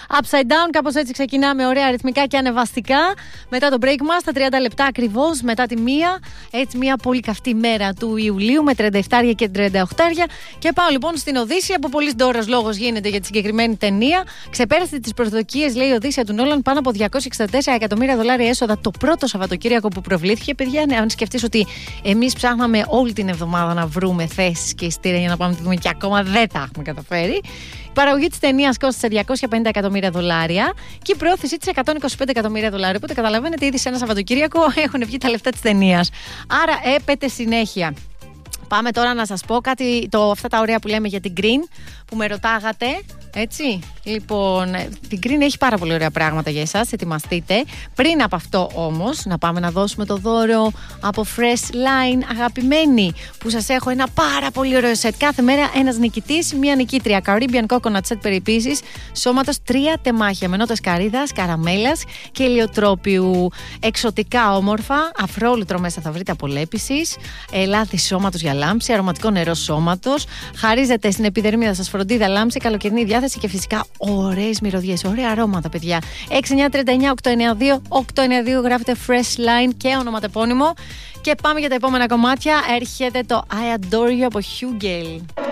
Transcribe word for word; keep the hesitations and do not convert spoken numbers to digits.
Upside down, κάπως έτσι ξεκινάμε, ωραία αριθμικά και ανεβαστικά. Μετά το break μας, τα τριάντα λεπτά ακριβώς μετά τη μία. Έτσι, μια πολύ καυτή μέρα του Ιουλίου με τριάντα επτά και τριάντα οκτώ. Και πάω λοιπόν στην Οδύσσια, που πολύ ντόρος λόγος γίνεται για τη συγκεκριμένη ταινία. Ξεπέρασε τις προσδοκίες, λέει η Οδύσσια του Νόλαν, πάνω από διακόσια εξήντα τέσσερα εκατομμύρια δολάρια έσοδα το πρώτο Σαββατοκύριακο που προβλήθηκε. Παιδιά, ναι, αν σκεφτείς ότι εμείς ψάχναμε όλη την εβδομάδα να βρούμε θέσεις και ειστήρια για να πάμε να τη δούμε και ακόμα δεν τα έχουμε καταφέρει. Η παραγωγή της ταινίας κόστησε διακόσια πενήντα εκατομμύρια δολάρια και η πρόθεσή της εκατόν είκοσι πέντε εκατομμύρια δολάρια. Οπότε καταλαβαίνετε, ήδη σε ένα Σαββατοκύριακο έχουν βγει τα λεφτά της ταινίας. Άρα έπεται συνέχεια. Πάμε τώρα να σας πω κάτι, το, αυτά τα ωραία που λέμε για την Green που με ρωτάγατε, έτσι. Λοιπόν, την Green έχει πάρα πολύ ωραία πράγματα για εσάς, ετοιμαστείτε. Πριν από αυτό όμως, να πάμε να δώσουμε το δώρο από Fresh Line, αγαπημένοι, που σας έχω ένα πάρα πολύ ωραίο σετ. Κάθε μέρα ένας νικητής, μία νικήτρια. Caribbean Coconut Set περιποίησης, σώματος τρία τεμάχια με νότες καρύδας, καραμέλας και ηλιοτρόπιου. Εξωτικά όμορφα, αφρόλουτρο μέσα θα βρείτε απολέπισης, λάθη σώματος για λάμψη, αρωματικό νερό σώματος. Χαρίζεται στην επιδερμίδα σας φροντίδα λάμψη, καλοκαιρινή διάθεση και φυσικά ωραίες μυρωδιές, ωραία αρώματα, παιδιά. έξι εννιά τρία εννιά οκτώ εννιά δύο οκτώ εννιά δύο, γράφετε Fresh Line και ονοματεπώνυμο. Και πάμε για τα επόμενα κομμάτια. Έρχεται το I Adore You από Hugel.